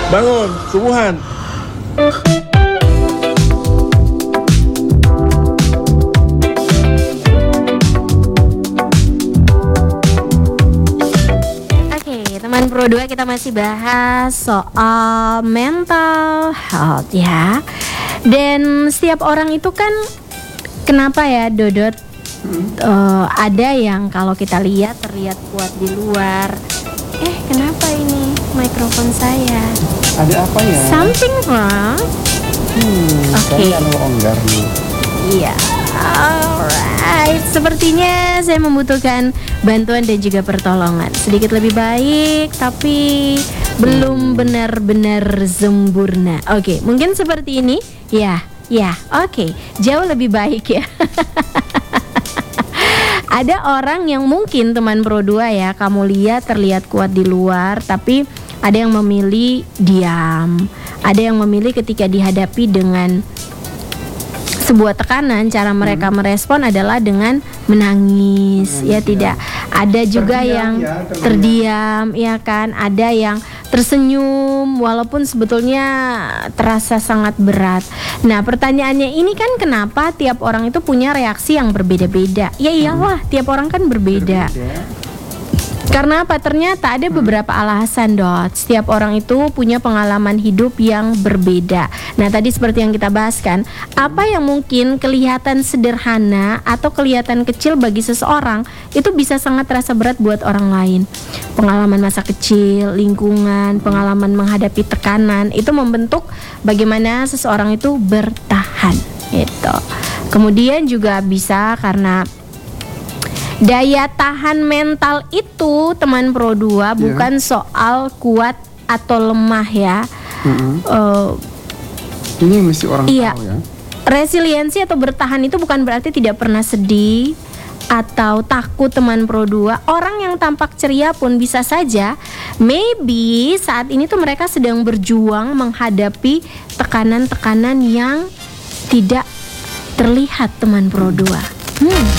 Bangun, subuhan. Teman Pro 2 kita masih bahas soal mental health ya. Dan setiap orang itu kan kenapa ya Dodot ada yang kalau kita lihat terlihat kuat di luar. Kenapa ini mikrofon saya? Ada apa ya? Something wrong? Saya longgar nih. Iya. Alright, sepertinya saya membutuhkan bantuan dan juga pertolongan. Sedikit lebih baik, tapi belum benar-benar sempurna. Oke, mungkin seperti ini. Ya, oke. Jauh lebih baik ya. Ada orang yang mungkin teman Pro 2 ya, kamu lihat terlihat kuat di luar, tapi ada yang memilih diam. Ada yang memilih ketika dihadapi dengan sebuah tekanan, cara mereka merespon adalah dengan menangis, ya tidak. Ada juga yang terdiam, ya kan. Ada yang tersenyum, walaupun sebetulnya terasa sangat berat. Nah, pertanyaannya ini kan kenapa tiap orang itu punya reaksi yang berbeda-beda? Ya iyalah, tiap orang kan berbeda. Karena apa? Ternyata ada beberapa alasan, Dot. Setiap orang itu punya pengalaman hidup yang berbeda. Nah, tadi seperti yang kita bahas kan, apa yang mungkin kelihatan sederhana atau kelihatan kecil bagi seseorang, itu bisa sangat terasa berat buat orang lain. Pengalaman masa kecil, lingkungan, pengalaman menghadapi tekanan, itu membentuk bagaimana seseorang itu bertahan. Itu. Kemudian juga bisa karena daya tahan mental itu teman Pro 2 bukan soal kuat atau lemah ya. Ini yang mesti orang tahu ya. Resiliensi atau bertahan itu bukan berarti tidak pernah sedih atau takut teman Pro 2. Orang yang tampak ceria pun bisa saja maybe saat ini tuh mereka sedang berjuang menghadapi tekanan-tekanan yang tidak terlihat teman Pro 2.